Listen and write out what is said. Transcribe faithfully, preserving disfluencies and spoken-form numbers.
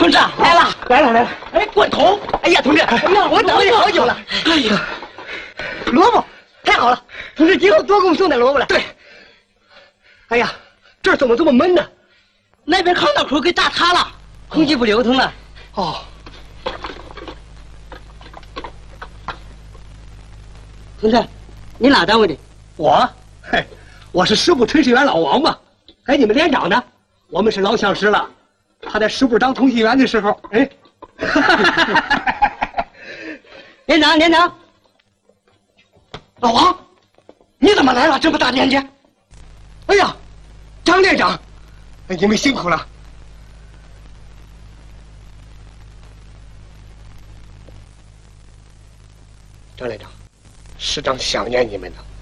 同志来了， 来了来了！ 哎，罐头！ 哎呀，同志， 哎呀， 我等了你好久了。哎呀，萝卜，太好了！同志，今后多给我们送点萝卜来。对。哎呀，这儿怎么这么闷呢？ 那边炕道口给炸塌了，空气不流通了。 哦。 同志，你哪单位的？ 我，嘿，我是师部炊事员老王嘛。哎，你们连长呢？我们是老相识了。他在师部当通信员的时候，哎。 连长，连长。 老王，你怎么来了？这么大年纪？哎呀，张连长，哎，你们辛苦了。张连长，师长想念你们呢。